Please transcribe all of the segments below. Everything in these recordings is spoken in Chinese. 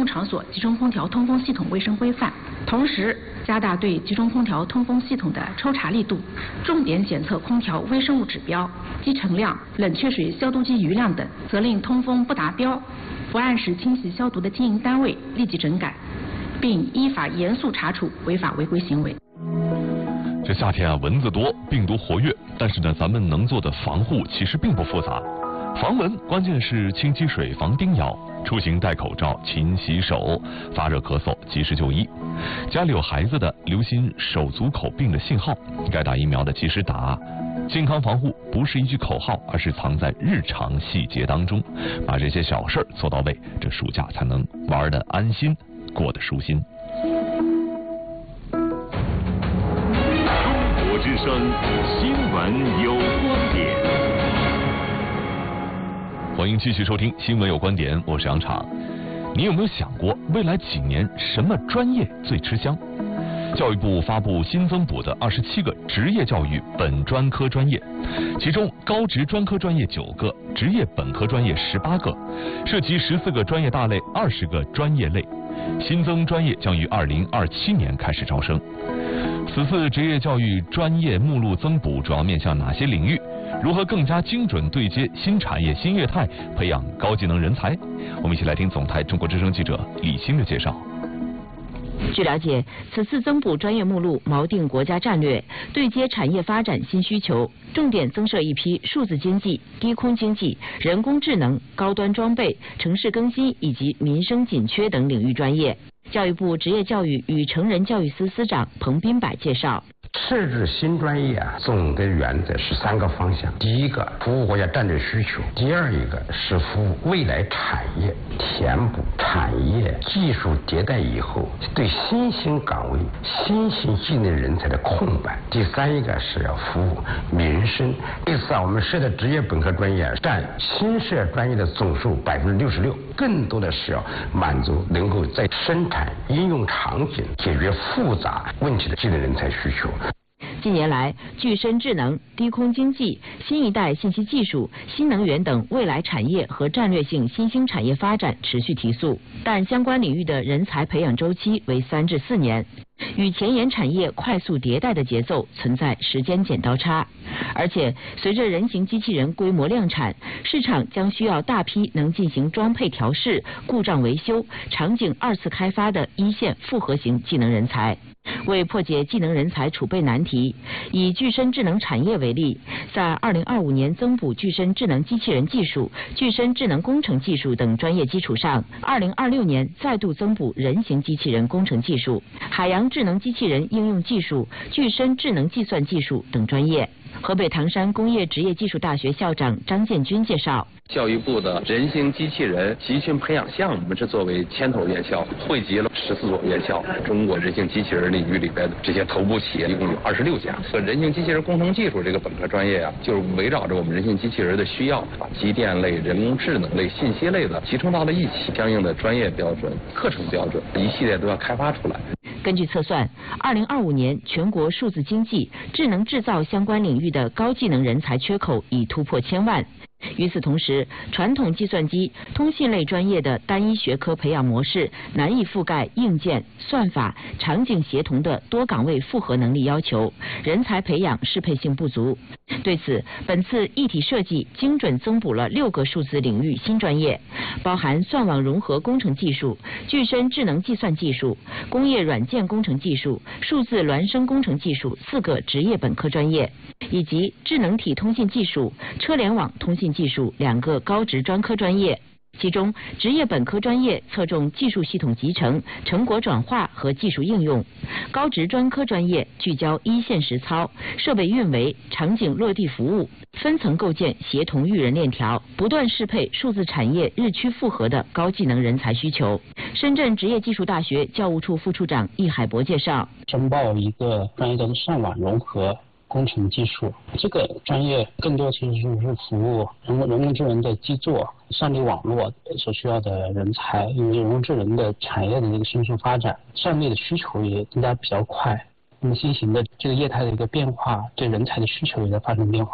用场所集中空调通风系统卫生规范，同时加大对集中空调通风系统的抽查力度，重点检测空调微生物指标、积尘量、冷却水消毒机余量等，责令通风不达标、不按时清洗消毒的经营单位立即整改，并依法严肃查处违法违规行为。 这夏天啊，蚊子多，病毒活跃，但是呢，咱们能做的防护其实并不复杂。防蚊关键是清积水、防叮咬，出行戴口罩、勤洗手，发热咳嗽及时就医。家里有孩子的，留心手足口病的信号，该打疫苗的及时打。健康防护不是一句口号，而是藏在日常细节当中，把这些小事做到位，这暑假才能玩得安心，过得舒心。 中国之声新闻有观点， 欢迎继续收听新闻有观点，我是杨昶。你有没有想过，未来几年什么专业最吃香？教育部发布新增补的27个职业教育本专科专业，其中高职专科专业9个，职业本科专业18个，涉及14个专业大类，20个专业类。新增专业将于2027年开始招生。此次职业教育专业目录增补主要面向哪些领域？如何更加精准对接新产业新业态，培养高技能人才？我们一起来听总台中国之声记者李欣的介绍。 据了解，此次增补专业目录锚定国家战略，对接产业发展新需求，重点增设一批数字经济、低空经济、人工智能、高端装备、城市更新以及民生紧缺等领域专业。教育部职业教育与成人教育司司长彭斌柏介绍。 设置新专业总的原则是3个方向：第一个，服务国家战略需求；第二一个是服务未来产业，填补产业技术迭代以后对新兴岗位、新兴技能人才的空白；第三一个是要服务民生。这次我们设的职业本科专业占新设专业的总数66%，更多的是要满足能够在生产应用场景解决复杂问题的技能人才需求。 近年来，具身智能、低空经济、新一代信息技术、新能源等未来产业和战略性新兴产业发展持续提速，但相关领域的人才培养周期为3至4年，与前沿产业快速迭代的节奏存在时间剪刀差。而且，随着人形机器人规模量产，市场将需要大批能进行装配调试、故障维修、场景2次开发的一线复合型技能人才。为破解技能人才储备难题，以具身智能产业为例，在2025年增补具身智能机器人技术、具身智能工程技术等专业基础上，2026年再度增补人形机器人工程技术、海洋智能机器人应用技术、具身智能计算技术等专业。河北唐山工业职业技术大学校长张建军介绍。 教育部的人形机器人集群培养项目是作为牵头院校，汇集了14所院校，中国人形机器人领域里边的这些头部企业一共有26家。和人形机器人工程技术这个本科专业就是围绕着我们人形机器人的需要，把机电类、人工智能类、信息类的集成到了一起，相应的专业标准、课程标准一系列都要开发出来。 根据测算，2025年全国数字经济、智能制造相关领域的高技能人才缺口已突破1000万。与此同时，传统计算机、通信类专业的单一学科培养模式难以覆盖硬件、算法、场景协同的多岗位复合能力要求，人才培养适配性不足。对此，本次一体设计精准增补了6个数字领域新专业，包含算网融合工程技术、具身智能计算技术、工业软件工程技术、数字孪生工程技术4个职业本科专业，以及智能体通信技术、车联网通信技术2个高职专科专业。其中，职业本科专业侧重技术系统集成、成果转化和技术应用；高职专科专业聚焦一线实操、设备运维、场景落地服务，分层构建协同育人链条，不断适配数字产业日趋复合的高技能人才需求。深圳职业技术大学教务处副处长易海博介绍， 申报一个专业叫做上网融合工程技术，这个专业更多其实就是服务人工智能的基座、算力网络所需要的人才。因为人工智能的产业的这个迅速发展，算力的需求也增加比较快，那么新型的这个业态的一个变化，对人才的需求也在发生变化。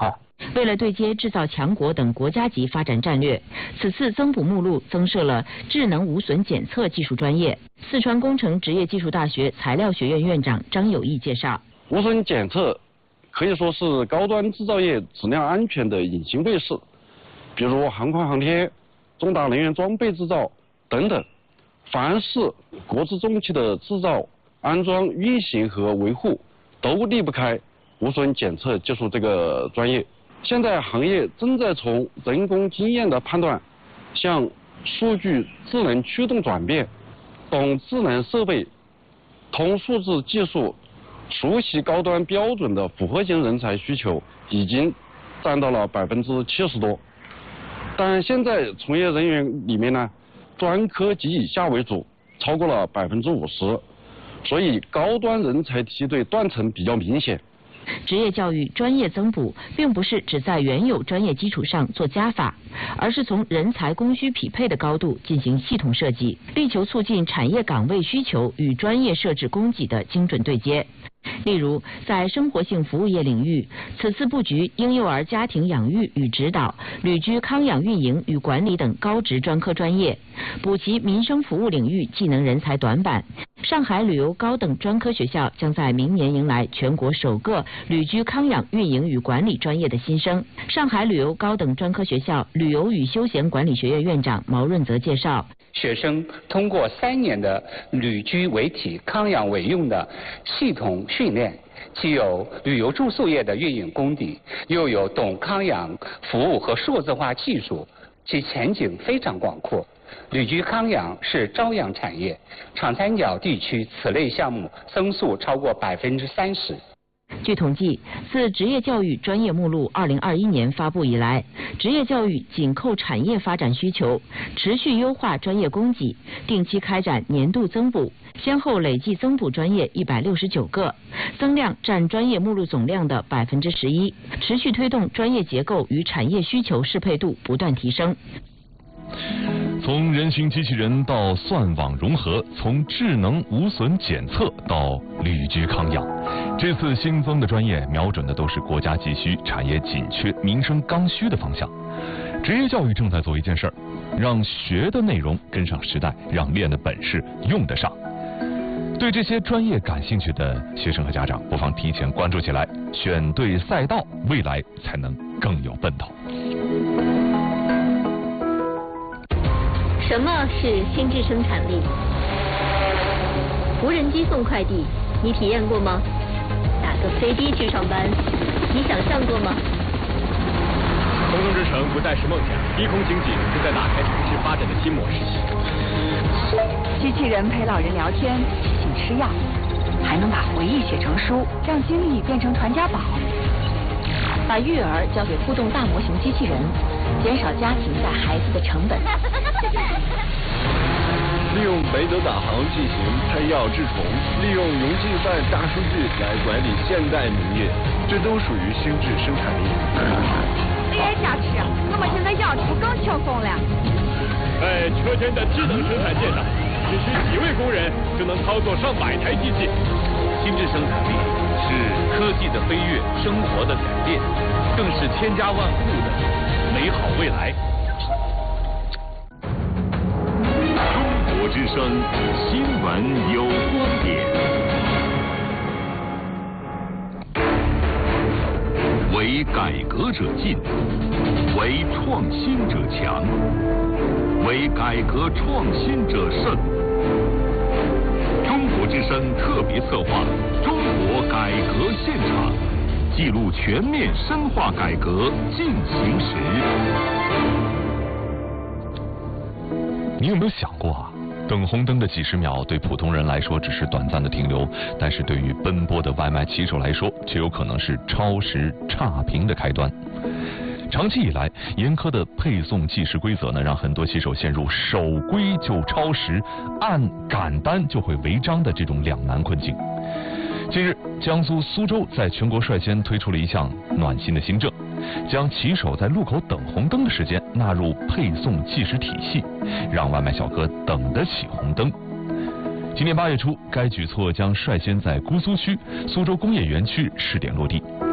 为了对接制造强国等国家级发展战略，此次增补目录增设了智能无损检测技术专业。四川工程职业技术大学材料学院院长张有义介绍， 无损检测可以说是高端制造业质量安全的隐形卫士，比如航空航天、重大能源装备制造等等，凡是国之重器的制造、安装、运行和维护，都离不开无损检测技术这个专业。现在行业正在从人工经验的判断，向数据智能驱动转变，懂智能设备、通数字技术、熟悉高端标准的复合型人才需求已经占到了70%多。但现在从业人员里面呢，专科及以下为主，超过了50%，所以高端人才梯队断层比较明显。 职业教育专业增补并不是只在原有专业基础上做加法，而是从人才供需匹配的高度进行系统设计，力求促进产业岗位需求与专业设置供给的精准对接。例如，在生活性服务业领域，此次布局婴幼儿家庭养育与指导、旅居康养运营与管理等高职专科专业，补齐民生服务领域技能人才短板。上海旅游高等专科学校将在明年迎来全国首个旅居康养运营与管理专业的新生。上海旅游高等专科学校旅游与休闲管理学院院长毛润泽介绍， 学生通过3年的旅居为体、康养为用的系统训练，既有旅游住宿业的运营功底，又有懂康养服务和数字化技术，其前景非常广阔。旅居康养是朝阳产业，长三角地区此类项目增速超过30%。 据统计，自职业教育专业目录2021年发布以来，职业教育紧扣产业发展需求，持续优化专业供给，定期开展年度增补，先后累计增补专业169个，增量占专业目录总量的11%，持续推动专业结构与产业需求适配度不断提升。 从人形机器人到算网融合，从智能无损检测到旅居康养，这次新增的专业瞄准的都是国家急需、产业紧缺、民生刚需的方向。职业教育正在做一件事儿，让学的内容跟上时代，让练的本事用得上。对这些专业感兴趣的学生和家长，不妨提前关注起来，选对赛道，未来才能更有奔头。 什么是心智生产力？无人机送快递，你体验过吗？打个飞的去上班，你想象过吗？ 空中之城不再是梦想，低空经济正在打开城市发展的新模式。 机器人陪老人聊天，提醒吃药，还能把回忆写成书，让经历变成传家宝。把育儿交给互动大模型机器人，减少家庭带孩子的成本。 利用北斗导航进行喷药治虫，利用云计算大数据来管理现代农业，这都属于心智生产力。 AI驾驶，那么现在药是不更轻松了？ 在车间的智能生产线上，只需几位工人就能操作上百台机器。心智生产力是科技的飞跃，生活的改变，更是千家万户的美好未来。 中国之声新闻有观点，为改革者进，为创新者强，为改革创新者胜。中国之声特别策划《中国改革现场》，记录全面深化改革进行时。 你有没有想过啊？等红灯的几十秒对普通人来说只是短暂的停留，但是对于奔波的外卖骑手来说，却有可能是超时差评的开端。长期以来，严苛的配送计时规则呢，让很多骑手陷入守规就超时、按赶单就会违章的这种两难困境。近日，江苏苏州在全国率先推出了一项暖心的新政，将骑手在路口等红灯的时间纳入配送计时体系，让外卖小哥等得起红灯。今年8月初，该举措将率先在姑苏区苏州工业园区试点落地。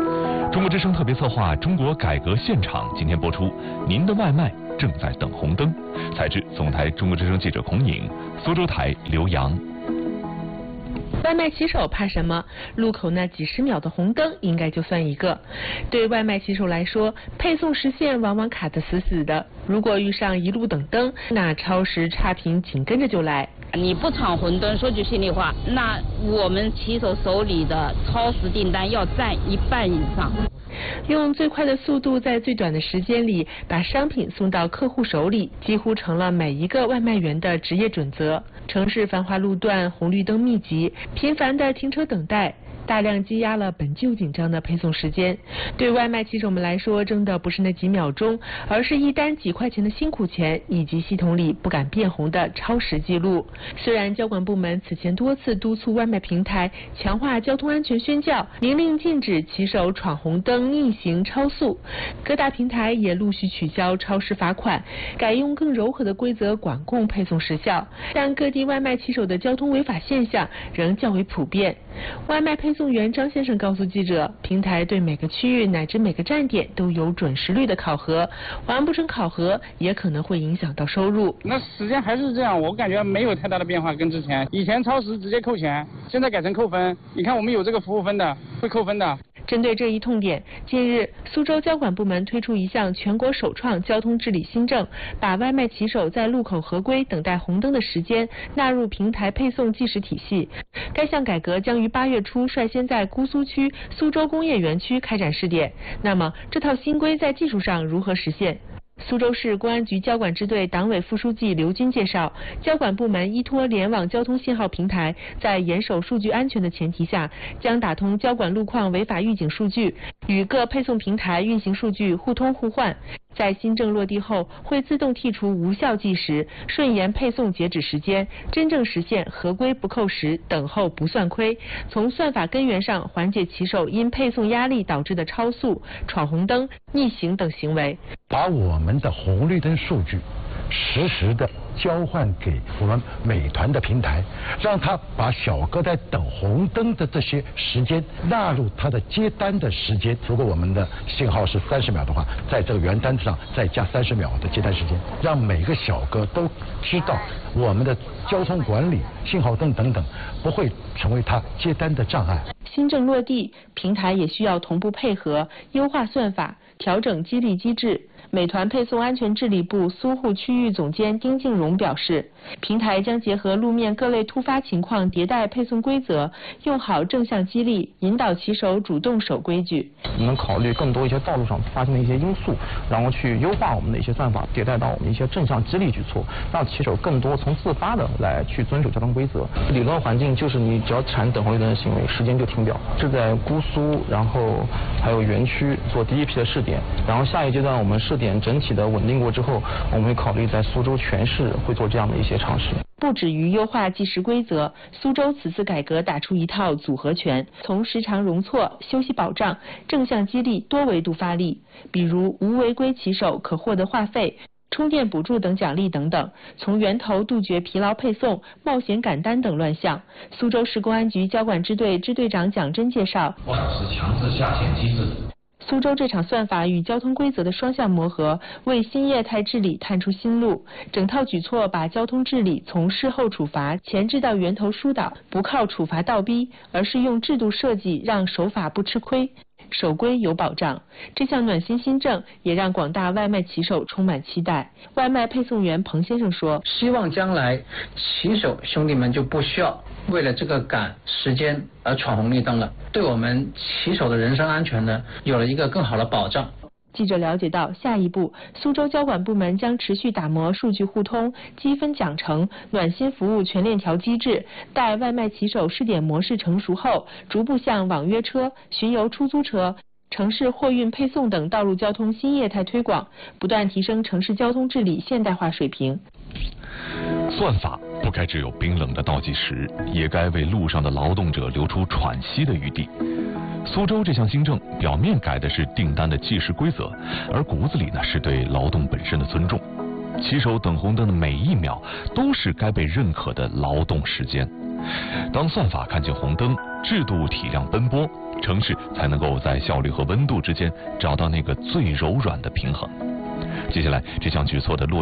中国之声特别策划《中国改革现场》今天播出，您的外卖正在等红灯。采制总台中国之声记者孔颖，苏州台刘洋。 外卖骑手怕什么？路口那几十秒的红灯应该就算一个。对外卖骑手来说，配送时限往往卡得死死的。如果遇上一路等灯，那超时差评紧跟着就来。 你不闯红灯，说句心里话，那我们骑手手里的超时订单要占一半以上。 用最快的速度，在最短的时间里把商品送到客户手里，几乎成了每一个外卖员的职业准则。城市繁华路段，红绿灯密集，频繁的停车等待，大量积压了本就紧张的配送时间。对外卖骑手们来说，争的不是那几秒钟，而是一单几块钱的辛苦钱，以及系统里不敢变红的超时记录。虽然交管部门此前多次督促外卖平台强化交通安全宣教，明令禁止骑手闯红灯、逆行、超速，各大平台也陆续取消超时罚款，改用更柔和的规则管控配送时效，但各地外卖骑手的交通违法现象仍较为普遍。外卖配送员张先生告诉记者，平台对每个区域乃至每个站点都有准时率的考核，完不成考核也可能会影响到收入。 那时间还是这样，我感觉没有太大的变化，跟之前以前超时直接扣钱，现在改成扣分。你看我们有这个服务分的，会扣分的。 针对这一痛点，近日苏州交管部门推出一项全国首创交通治理新政，把外卖骑手在路口合规等待红灯的时间纳入平台配送计时体系。该项改革将于8月初率先在姑苏区苏州工业园区开展试点。那么这套新规在技术上如何实现？苏州市公安局交管支队党委副书记刘军介绍，交管部门依托联网交通信号平台，在严守数据安全的前提下，将打通交管路况违法预警数据，与各配送平台运行数据互通互换。在新政落地后，会自动剔除无效计时，顺延配送截止时间，真正实现合规不扣时，等候不算亏，从算法根源上缓解骑手因配送压力导致的超速、闯红灯、逆行等行为。 把我们的红绿灯数据实时的交换给我们美团的平台，让他把小哥在等红灯的这些时间纳入他的接单的时间。如果我们的信号是30秒的话，在这个原单子上再加30秒的接单时间，让每个小哥都知道我们的交通管理、信号灯等等不会成为他接单的障碍。 新政落地，平台也需要同步配合，优化算法，调整激励机制。美团配送安全治理部苏沪区域总监丁敬荣表示，平台将结合路面各类突发情况迭代配送规则，用好正向激励，引导骑手主动守规矩。 我们考虑更多一些道路上发生的一些因素，然后去优化我们的一些算法，迭代到我们一些正向激励举措，让骑手更多从自发的来去遵守交通规则。理论环境就是你只要产等红绿灯的行为，时间就停表。是在姑苏，然后还有园区做第一批的试点，然后下一阶段我们试点整体的稳定过之后，我们会考虑在苏州全市会做这样的一些尝试。 不止于优化计时规则，苏州此次改革打出一套组合拳，从时长容错、休息保障、正向激励多维度发力，比如无违规骑手可获得话费、充电补助等奖励等等，从源头杜绝疲劳配送、冒险赶单等乱象。苏州市公安局交管支队支队长蒋真介绍， 或者是强制下线机制。 苏州这场算法与交通规则的双向磨合，为新业态治理探出新路。整套举措把交通治理从事后处罚前置到源头疏导，不靠处罚倒逼，而是用制度设计让守法不吃亏，守规有保障。这项暖心新政也让广大外卖骑手充满期待。外卖配送员彭先生说， 希望将来骑手兄弟们就不需要为了这个赶时间而闯红绿灯了，对我们骑手的人身安全呢有了一个更好的保障。 记者了解到，下一步苏州交管部门将持续打磨数据互通、积分奖惩、暖心服务全链条机制，待外卖骑手试点模式成熟后，逐步向网约车、巡游出租车、城市货运配送等道路交通新业态推广，不断提升城市交通治理现代化水平。 算法不该只有冰冷的倒计时，也该为路上的劳动者留出喘息的余地。苏州这项新政表面改的是订单的计时规则，而骨子里呢是对劳动本身的尊重。 骑手等红灯的每一秒都是该被认可的劳动时间。当算法看见红灯，制度体谅奔波，城市才能够在效率和温度之间找到那个最柔软的平衡。接下来这项举措的落